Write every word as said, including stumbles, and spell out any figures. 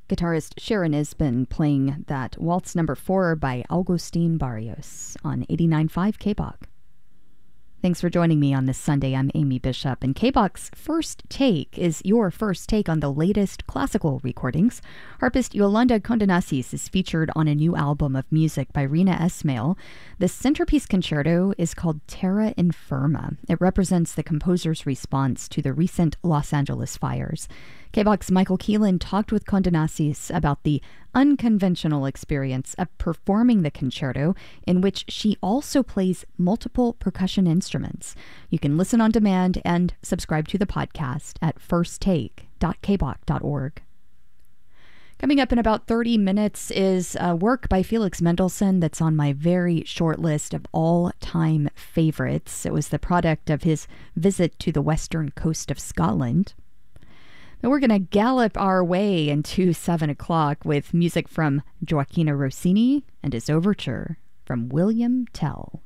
Guitarist Sharon Isbin playing that Waltz Number four by Augustin Barrios on eighty-nine point five K B O C. Thanks for joining me on this Sunday. I'm Amy Bishop, and K B O C's First Take is your first take on the latest classical recordings. Harpist Yolanda Condenasis is featured on a new album of music by Rina Esmail. The centerpiece concerto is called Terra Infirma. It represents the composer's response to the recent Los Angeles fires. K B O C's Michael Keelan talked with Condenasis about the unconventional experience of performing the concerto, in which she also plays multiple percussion instruments. You can listen on demand and subscribe to the podcast at first take dot k b o c dot org. Coming up in about thirty minutes is a work by Felix Mendelssohn that's on my very short list of all-time favorites. It was the product of his visit to the western coast of Scotland. But we're going to gallop our way into seven o'clock with music from Gioachino Rossini and his overture from William Tell.